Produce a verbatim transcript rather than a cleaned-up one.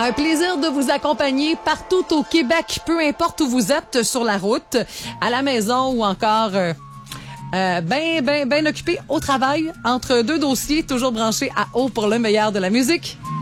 Un plaisir de vous accompagner partout au Québec, peu importe où vous êtes, sur la route, à la maison ou encore euh, euh, ben, ben, ben occupé au travail, entre deux dossiers, toujours branchés à haut pour le meilleur de la musique.